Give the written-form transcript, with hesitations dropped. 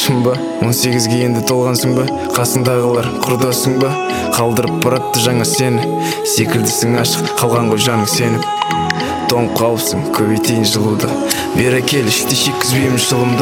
шын ба? 18-ге енді толғансың ба? Қасыңдағылар құрдасың ба? Қалдырып баратты жаңа сені, секілдісің ашық, қалған ғой жаның сеніп. Тоңып қалыпсың, көбейтейін жылуды, бері кел, ішті шеккізбеймін шылымды.